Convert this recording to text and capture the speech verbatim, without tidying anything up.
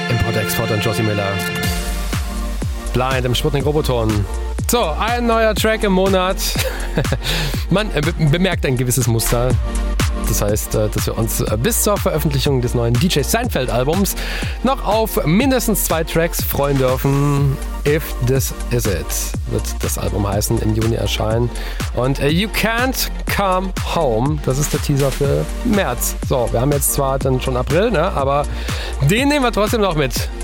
Import-Export und Josie Miller. Blind im Sputnik Roboton. So, ein neuer Track im Monat. Man äh, be- bemerkt ein gewisses Muster. Das heißt, äh, dass wir uns äh, bis zur Veröffentlichung des neuen D J Seinfeld-Albums noch auf mindestens zwei Tracks freuen dürfen. If This Is It wird das Album heißen, im Juni erscheinen. Und äh, You Can't Come Home, das ist der Teaser für März. So, wir haben jetzt zwar dann schon April, ne, aber den nehmen wir trotzdem noch mit.